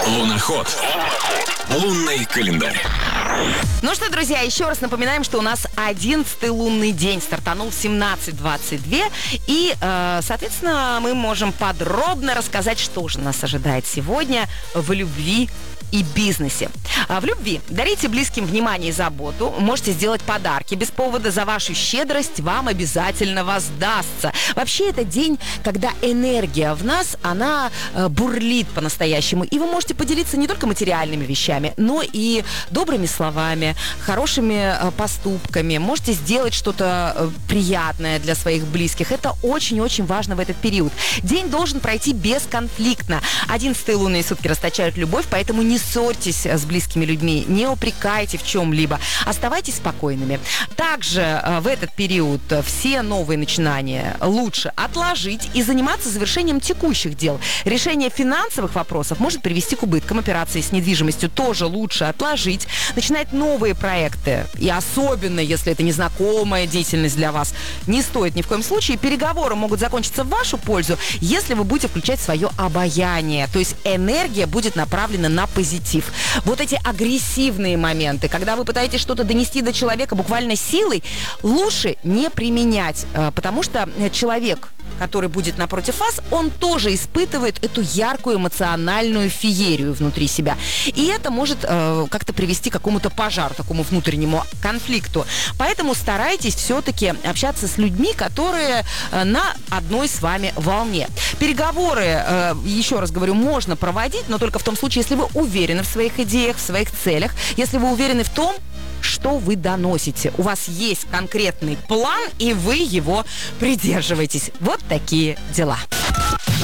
Луноход. Лунный календарь. Ну что, друзья, еще раз напоминаем, что у нас 11-й лунный день стартанул в 17:22. И, соответственно, мы можем подробно рассказать, что же нас ожидает сегодня в любви и бизнесе. В любви дарите близким внимание и заботу, можете сделать подарки без повода, за вашу щедрость вам обязательно воздастся. Вообще, это день, когда энергия в нас, она бурлит по-настоящему, и вы можете поделиться не только материальными вещами, но и добрыми словами, хорошими поступками. Можете сделать что-то приятное для своих близких. Это очень-очень важно в этот период. День должен пройти бесконфликтно. 11-е лунные сутки расточают любовь, поэтому не ссорьтесь с близкими людьми, не упрекайте в чем-либо, оставайтесь спокойными. Также в этот период все новые начинания лучше отложить и заниматься завершением текущих дел. Решение финансовых вопросов может привести к убыткам. Операции с недвижимостью тоже лучше отложить. Начинать новые проекты, и особенно, если это незнакомая деятельность для вас, не стоит ни в коем случае. Переговоры могут закончиться в вашу пользу, если вы будете включать свое обаяние. То есть энергия будет направлена на позитив. Вот эти агрессивные моменты, когда вы пытаетесь что-то донести до человека буквально силой, лучше не применять, потому что человек, который будет напротив вас, он тоже испытывает эту яркую эмоциональную феерию внутри себя. И это может как-то привести к какому-то пожару, такому внутреннему конфликту. Поэтому старайтесь все-таки общаться с людьми, которые на одной с вами волне. Переговоры, еще раз говорю, можно проводить, но только в том случае, если вы уверены в своих идеях, в своих целях, если вы уверены в том, что вы доносите. У вас есть конкретный план, и вы его придерживаетесь. Вот такие дела.